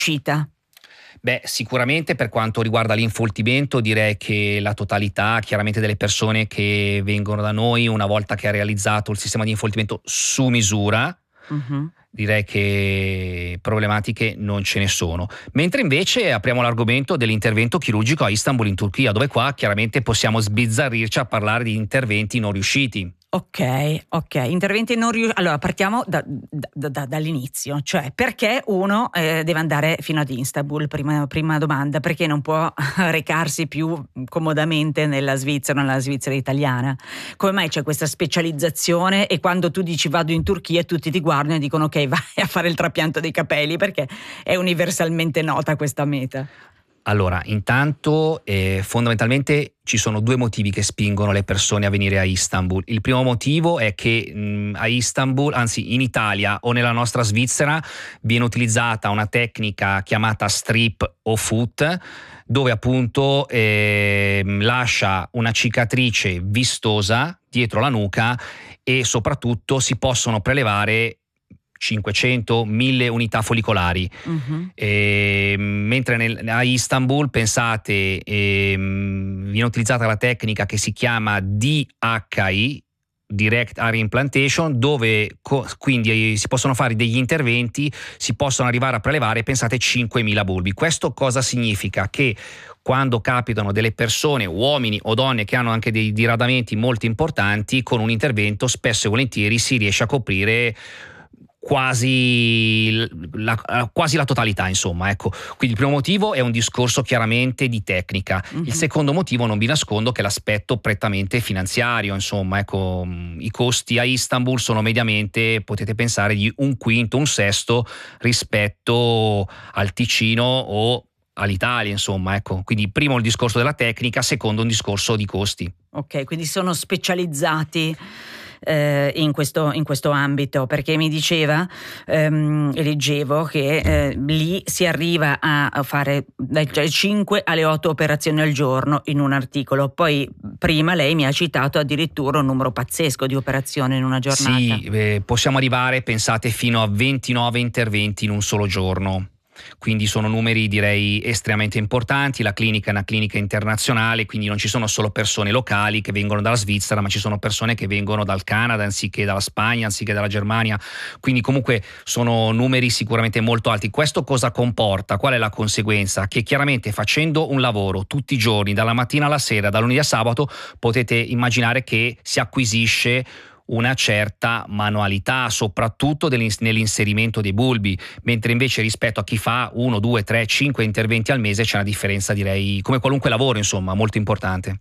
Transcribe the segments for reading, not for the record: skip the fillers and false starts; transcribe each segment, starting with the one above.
uscita? Beh, sicuramente per quanto riguarda l'infoltimento direi che la totalità chiaramente delle persone che vengono da noi una volta che ha realizzato il sistema di infoltimento su misura, Mhm. direi che problematiche non ce ne sono. Mentre invece apriamo l'argomento dell'intervento chirurgico a Istanbul in Turchia, dove qua chiaramente possiamo sbizzarrirci a parlare di interventi non riusciti. Ok, interventi non riusciti. Allora partiamo dall'inizio, cioè perché uno deve andare fino ad Istanbul, prima domanda, perché non può recarsi più comodamente nella Svizzera italiana? Come mai c'è questa specializzazione e quando tu dici vado in Turchia tutti ti guardano e dicono ok, vai a fare il trapianto dei capelli, perché è universalmente nota questa meta? Allora, intanto fondamentalmente ci sono due motivi che spingono le persone a venire a Istanbul. Il primo motivo è che a Istanbul, anzi in Italia o nella nostra Svizzera, viene utilizzata una tecnica chiamata strip o foot, dove appunto lascia una cicatrice vistosa dietro la nuca e soprattutto si possono prelevare 500, 1000 unità follicolari. Mhm. Mentre a Istanbul, pensate, viene utilizzata la tecnica che si chiama DHI, Direct Area Implantation, dove quindi si possono fare degli interventi, si possono arrivare a prelevare, pensate, 5.000 bulbi. Questo cosa significa? Che quando capitano delle persone, uomini o donne, che hanno anche dei diradamenti molto importanti, con un intervento spesso e volentieri si riesce a coprire quasi la totalità, insomma, ecco. Quindi il primo motivo è un discorso chiaramente di tecnica. Il Mhm. secondo motivo, non vi nascondo, che è l'aspetto prettamente finanziario, insomma, ecco. I costi a Istanbul sono mediamente, potete pensare, di un quinto, un sesto rispetto al Ticino o all'Italia, insomma, ecco. Quindi primo il discorso della tecnica, secondo un discorso di costi. Ok, quindi sono specializzati in questo ambito, perché mi diceva, leggevo che lì si arriva a fare dalle 5 alle 8 operazioni al giorno in un articolo. Poi prima lei mi ha citato addirittura un numero pazzesco di operazioni in una giornata. Sì, possiamo arrivare, pensate, fino a 29 interventi in un solo giorno. Quindi sono numeri, direi, estremamente importanti. La clinica è una clinica internazionale, quindi non ci sono solo persone locali che vengono dalla Svizzera, ma ci sono persone che vengono dal Canada anziché dalla Spagna, anziché dalla Germania. Quindi comunque sono numeri sicuramente molto alti. Questo cosa comporta? Qual è la conseguenza? Che chiaramente facendo un lavoro tutti i giorni, dalla mattina alla sera, da lunedì a sabato, potete immaginare che si acquisisce una certa manualità, soprattutto nell'inserimento dei bulbi, mentre invece rispetto a chi fa 1, 2, 3, 5 interventi al mese c'è una differenza, direi, come qualunque lavoro, insomma, molto importante.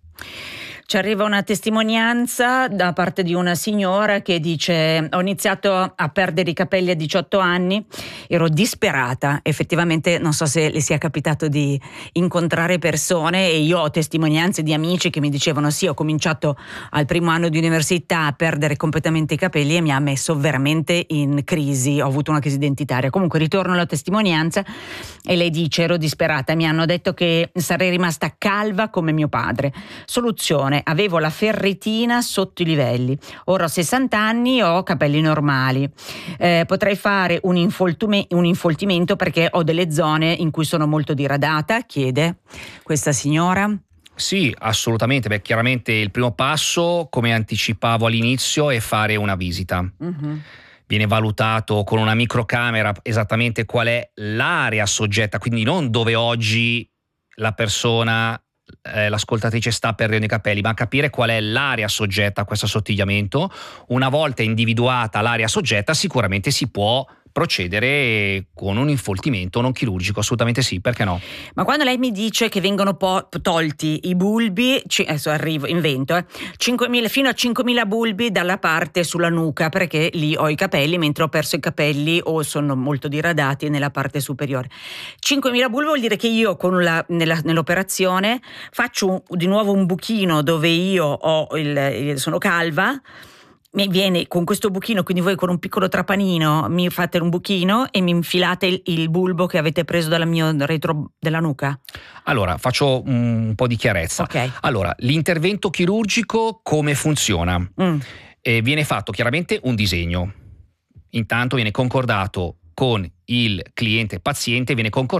Ci arriva una testimonianza da parte di una signora che dice: ho iniziato a perdere i capelli a 18 anni, ero disperata. Effettivamente non so se le sia capitato di incontrare persone, e io ho testimonianze di amici che mi dicevano sì, ho cominciato al primo anno di università a perdere completamente i capelli e mi ha messo veramente in crisi, ho avuto una crisi identitaria. Comunque ritorno alla testimonianza e lei dice: ero disperata, mi hanno detto che sarei rimasta calva come mio padre. Soluzione: avevo la ferritina sotto i livelli. Ora ho 60 anni e ho capelli normali. Potrei fare un infoltimento perché ho delle zone in cui sono molto diradata, chiede questa signora. Sì, assolutamente. Beh, chiaramente il primo passo, come anticipavo all'inizio, è fare una visita. Mhm. Viene valutato con una microcamera esattamente qual è l'area soggetta, quindi non dove oggi la persona, l'ascoltatrice, sta perdendo i capelli, ma capire qual è l'area soggetta a questo assottigliamento. Una volta individuata l'area soggetta, sicuramente si può procedere con un infoltimento non chirurgico, assolutamente sì, perché no? Ma quando lei mi dice che vengono tolti i bulbi, adesso arrivo, invento, 5.000, fino a 5.000 bulbi dalla parte sulla nuca, perché lì ho i capelli, mentre ho perso i capelli o sono molto diradati nella parte superiore. 5.000 bulbi vuol dire che io nell'operazione faccio di nuovo un buchino dove io sono calva. Mi viene con questo buchino, quindi voi con un piccolo trapanino mi fate un buchino e mi infilate il bulbo che avete preso dal mio retro della nuca? Allora, faccio un po' di chiarezza. Ok. Allora, l'intervento chirurgico come funziona? Viene fatto chiaramente un disegno. Intanto viene concordato con il cliente paziente viene